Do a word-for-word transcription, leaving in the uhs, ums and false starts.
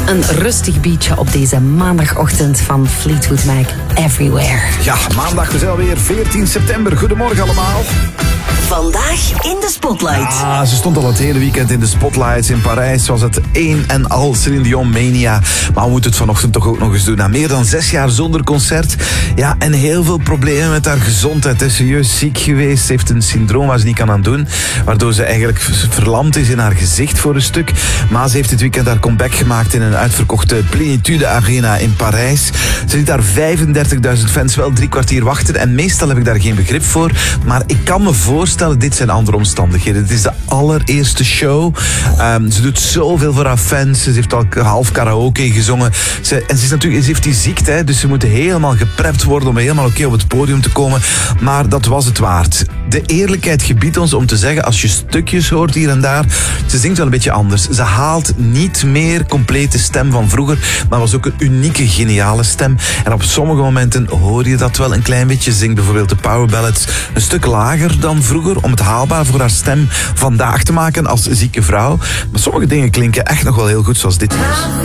Een rustig beatje op deze maandagochtend van Fleetwood Mac, Everywhere. Ja, maandag, we zijn alweer veertien september. Goedemorgen allemaal. Vandaag in de Spotlight. Ah, ze stond al het hele weekend in de spotlights. In Parijs was het één en al Céline Dion mania. Maar we moeten het vanochtend toch ook nog eens doen. Na meer dan zes jaar zonder concert. Ja, en heel veel problemen met haar gezondheid. Ze is serieus ziek geweest. Ze heeft een syndroom waar ze niet kan aan doen. Waardoor ze eigenlijk verlamd is in haar gezicht voor een stuk. Maar ze heeft dit weekend haar comeback gemaakt in een uitverkochte Plenitude Arena in Parijs. Ze liet daar vijfendertigduizend fans wel drie kwartier wachten. En meestal heb ik daar geen begrip voor. Maar ik kan me voorstellen, dit zijn andere omstandigheden. Het is de allereerste show. Um, ze doet zoveel voor haar fans. Ze heeft al half karaoke gezongen. Ze, en ze, is natuurlijk, ze heeft die ziekte, hè, dus ze moet helemaal geprept worden om helemaal oké okay op het podium te komen. Maar dat was het waard. De eerlijkheid gebiedt ons om te zeggen, als je stukjes hoort hier en daar, ze zingt wel een beetje anders. Ze haalt niet meer complete stem van vroeger, maar was ook een unieke, geniale stem. En op sommige momenten hoor je dat wel een klein beetje. Ze zingt bijvoorbeeld de power ballads een stuk lager dan vroeger, om het haalbaar voor haar stem vandaag te maken als zieke vrouw. Maar sommige dingen klinken echt nog wel heel goed, zoals dit.